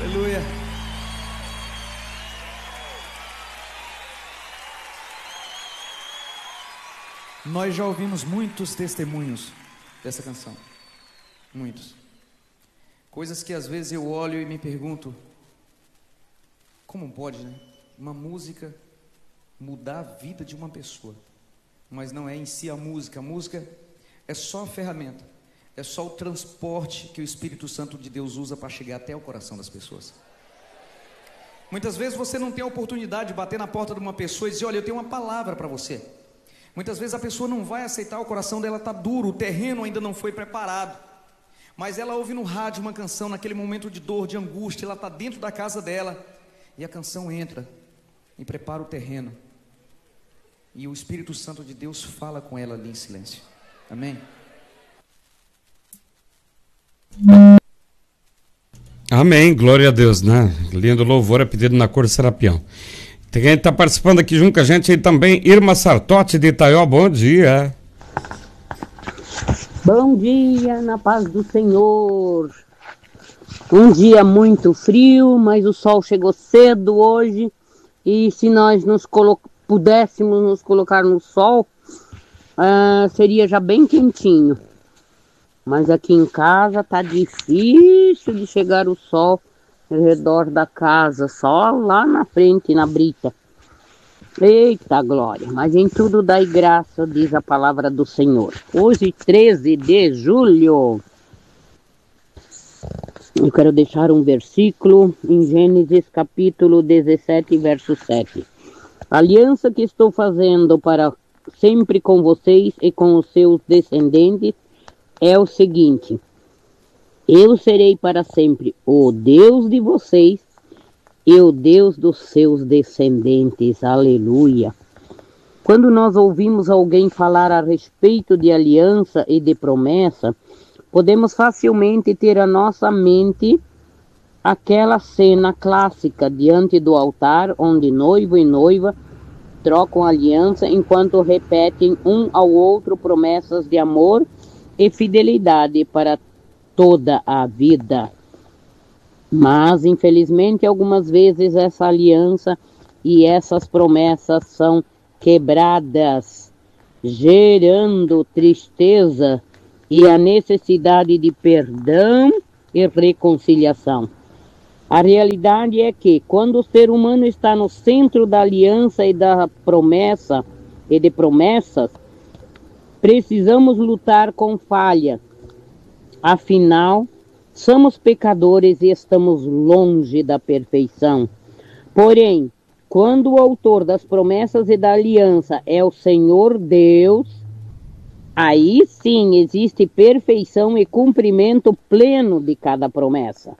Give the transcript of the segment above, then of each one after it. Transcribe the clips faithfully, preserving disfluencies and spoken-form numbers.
Aleluia. Nós já ouvimos muitos testemunhos dessa canção. Muitos. Coisas que às vezes eu olho e me pergunto, como pode, né? Uma música mudar a vida de uma pessoa. Mas não é em si a música. A música é só a ferramenta. É só o transporte que o Espírito Santo de Deus usa para chegar até o coração das pessoas. Muitas vezes você não tem a oportunidade de bater na porta de uma pessoa e dizer, olha, eu tenho uma palavra para você. Muitas vezes a pessoa não vai aceitar, o coração dela está duro, o terreno ainda não foi preparado. Mas ela ouve no rádio uma canção, naquele momento de dor, de angústia, ela está dentro da casa dela, e a canção entra e prepara o terreno. E o Espírito Santo de Deus fala com ela ali em silêncio. Amém? Amém, glória a Deus, né? Lindo louvor é pedido na cor Serapião. Tem quem está participando aqui junto com a gente aí também, Irma Sartotti de Itaió, bom dia. Bom dia, na paz do Senhor. Um dia muito frio, mas o sol chegou cedo hoje, e se nós nos colo- pudéssemos nos colocar no sol, uh, seria já bem quentinho. Mas aqui em casa tá difícil de chegar o sol ao redor da casa, só lá na frente, na brita. Eita glória, mas em tudo dai graça, diz a palavra do Senhor. Hoje, treze de julho, eu quero deixar um versículo em Gênesis capítulo dezessete, verso sete. A aliança que estou fazendo para sempre com vocês e com os seus descendentes é o seguinte: eu serei para sempre o Deus de vocês e o Deus dos seus descendentes. Aleluia. Quando nós ouvimos alguém falar a respeito de aliança e de promessa, podemos facilmente ter à nossa mente aquela cena clássica diante do altar, onde noivo e noiva trocam aliança enquanto repetem um ao outro promessas de amor e fidelidade para toda a vida. Mas, infelizmente, algumas vezes essa aliança e essas promessas são quebradas, gerando tristeza e a necessidade de perdão e reconciliação. A realidade é que, quando o ser humano está no centro da aliança e da promessa e de promessas, precisamos lutar com falha. Afinal, somos pecadores e estamos longe da perfeição. Porém, quando o autor das promessas e da aliança é o Senhor Deus, aí sim existe perfeição e cumprimento pleno de cada promessa.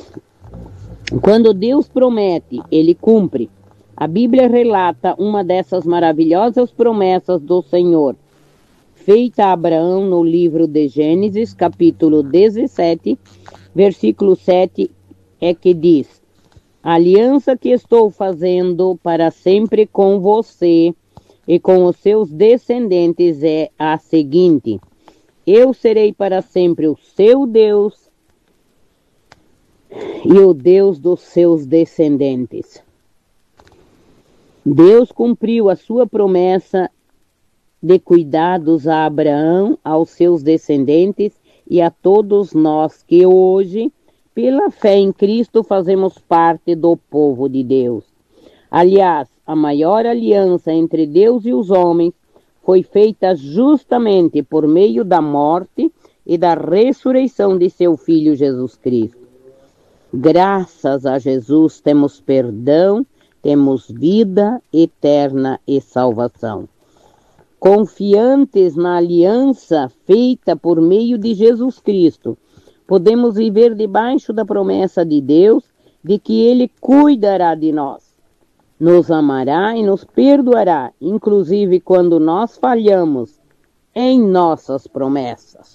Quando Deus promete, Ele cumpre. A Bíblia relata uma dessas maravilhosas promessas do Senhor, feita a Abraão no livro de Gênesis, capítulo dezessete, versículo sete, é que diz: a aliança que estou fazendo para sempre com você e com os seus descendentes é a seguinte: eu serei para sempre o seu Deus e o Deus dos seus descendentes. Deus cumpriu a sua promessa de cuidados a Abraão, aos seus descendentes e a todos nós que hoje, pela fé em Cristo, fazemos parte do povo de Deus. Aliás, a maior aliança entre Deus e os homens foi feita justamente por meio da morte e da ressurreição de seu Filho Jesus Cristo. Graças a Jesus temos perdão, temos vida eterna e salvação. Confiantes na aliança feita por meio de Jesus Cristo, podemos viver debaixo da promessa de Deus de que Ele cuidará de nós, nos amará e nos perdoará, inclusive quando nós falhamos em nossas promessas.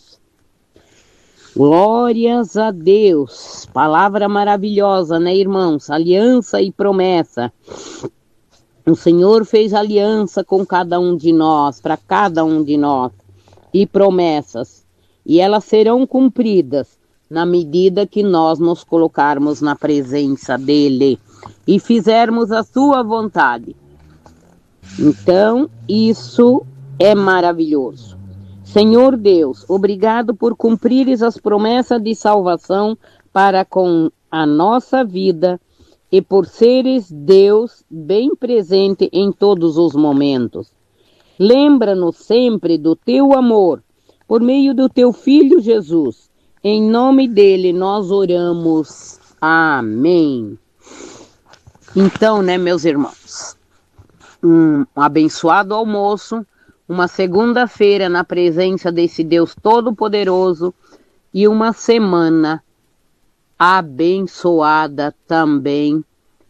Glórias a Deus. Palavra maravilhosa, né, irmãos? Aliança e promessa. O Senhor fez aliança com cada um de nós, para cada um de nós, e promessas, e elas serão cumpridas na medida que nós nos colocarmos na presença dele e fizermos a sua vontade. Então, isso é maravilhoso. Senhor Deus, obrigado por cumprires as promessas de salvação para com a nossa vida e por seres Deus bem presente em todos os momentos. Lembra-nos sempre do teu amor, por meio do teu Filho Jesus. Em nome dele nós oramos. Amém. Então, né, meus irmãos, um abençoado almoço, uma segunda-feira na presença desse Deus Todo-Poderoso e uma semana abençoada também,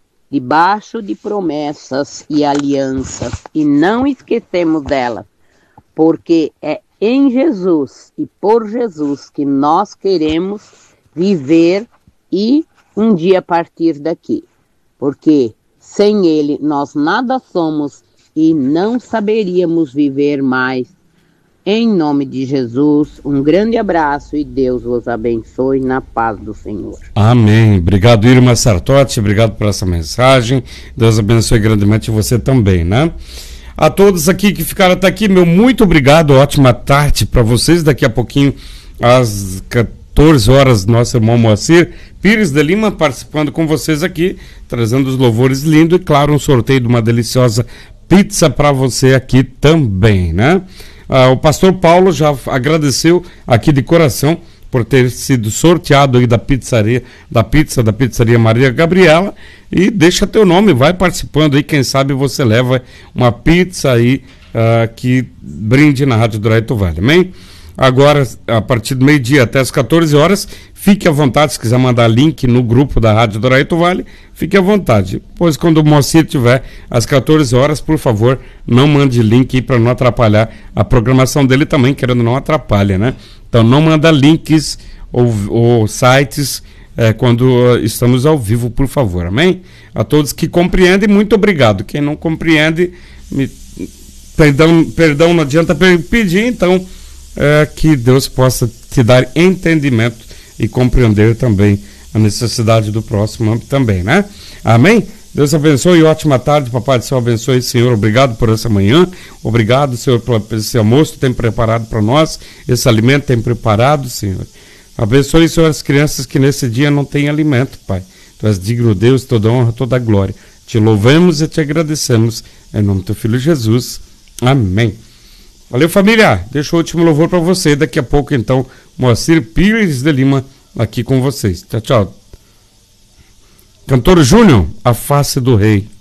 debaixo de promessas e alianças. E não esquecemos delas, porque é em Jesus e por Jesus que nós queremos viver e um dia partir daqui. Porque sem Ele nós nada somos e não saberíamos viver mais. Em nome de Jesus, um grande abraço e Deus vos abençoe na paz do Senhor. Amém. Obrigado, Irma Sartotti, obrigado por essa mensagem. Deus abençoe grandemente você também, né? A todos aqui que ficaram até aqui, meu muito obrigado, ótima tarde para vocês. Daqui a pouquinho, às quatorze horas, nosso irmão Moacir Pires de Lima participando com vocês aqui, trazendo os louvores lindos e, claro, um sorteio de uma deliciosa pizza para você aqui também, né? Ah, o pastor Paulo já agradeceu aqui de coração por ter sido sorteado aí da pizzaria, da pizza da pizzaria Maria Gabriela, e deixa teu nome, vai participando aí, quem sabe você leva uma pizza aí ah, que brinde na Rádio Douraito Vale, amém? Agora, a partir do meio-dia até as quatorze horas, fique à vontade, se quiser mandar link no grupo da Rádio Douraito Vale, fique à vontade. Pois quando o Moacir tiver às quatorze horas, por favor, não mande link para não atrapalhar a programação dele também, querendo não atrapalha, né? Então não manda links ou, ou sites é, quando estamos ao vivo, por favor, amém? A todos que compreendem, muito obrigado. Quem não compreende, me, perdão, perdão, não adianta pedir, então é, que Deus possa te dar entendimento e compreender também a necessidade do próximo também, né? Amém? Deus abençoe e ótima tarde, papai do céu abençoe, Senhor, obrigado por essa manhã, obrigado, Senhor, por esse almoço que tem preparado para nós, esse alimento tem preparado, Senhor. Abençoe, Senhor, as crianças que nesse dia não têm alimento, Pai. Tu és digno, Deus, toda honra, toda glória. Te louvamos e te agradecemos, em nome do teu Filho Jesus. Amém. Valeu, família. Deixa o último louvor para você. Daqui a pouco, então, Moacir Pires de Lima aqui com vocês. Tchau, tchau. Cantor Júnior, A Face do Rei.